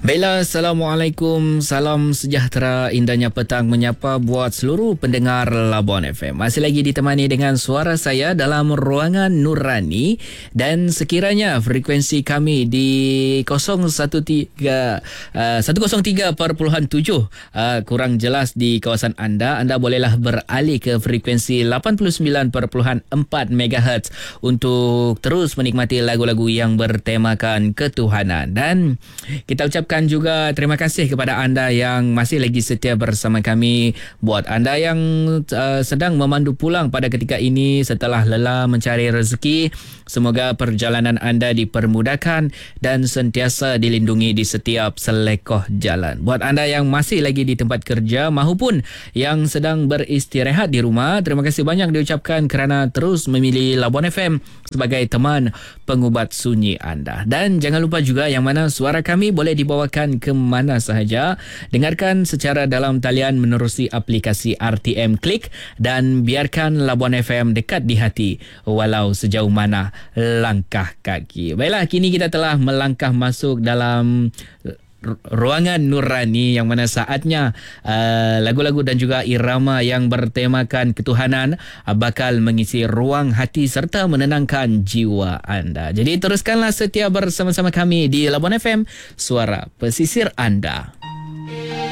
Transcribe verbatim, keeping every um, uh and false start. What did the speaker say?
Baiklah, Assalamualaikum. Salam sejahtera, indahnya petang menyapa buat seluruh pendengar Labuan F M. Masih lagi ditemani dengan suara saya dalam ruangan Nurani, dan sekiranya frekuensi kami di kosong satu tiga, uh, seratus tiga perpuluhan tujuh uh, kurang jelas di kawasan anda, anda bolehlah beralih ke frekuensi lapan puluh sembilan perpuluhan empat megahertz untuk terus menikmati lagu-lagu yang bertemakan ketuhanan. Dan kita ucapkan juga terima kasih kepada anda yang masih lagi setia bersama kami. Buat anda yang uh, sedang memandu pulang pada ketika ini setelah lelah mencari rezeki, semoga perjalanan anda dipermudahkan dan sentiasa dilindungi di setiap selekoh jalan. Buat anda yang masih lagi di tempat kerja maupun yang sedang beristirahat di rumah, terima kasih banyak diucapkan kerana terus memilih Labuan F M sebagai teman pengubat sunyi anda. Dan jangan lupa juga yang mana suara kami boleh dibawakan ke mana sahaja. Dengarkan secara dalam talian menerusi aplikasi R T M Klik, dan biarkan Labuan F M dekat di hati walau sejauh mana langkah kaki. Baiklah, kini kita telah melangkah masuk dalam ruangan Nurani, yang mana saatnya uh, lagu-lagu dan juga irama yang bertemakan ketuhanan uh, bakal mengisi ruang hati serta menenangkan jiwa anda. Jadi teruskanlah setia bersama-sama kami di Labuan F M, suara pesisir anda.